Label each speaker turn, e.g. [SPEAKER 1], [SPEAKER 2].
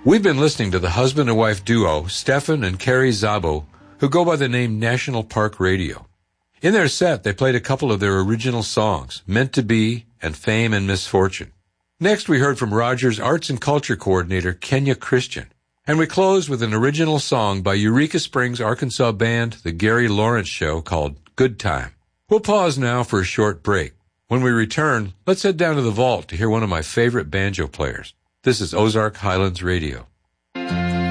[SPEAKER 1] We've been listening to the husband and wife duo, Stefan and Carrie Szabo, who go by the name National Park Radio. In their set, they played a couple of their original songs, Meant to Be and Fame and Misfortune. Next, we heard from Rogers' Arts and Culture Coordinator, Kenya Christian. And we closed with an original song by Eureka Springs, Arkansas band, The Gary Lawrence Show, called Good Time. We'll pause now for a short break. When we return, let's head down to the vault to hear one of my favorite banjo players. This is Ozark Highlands Radio.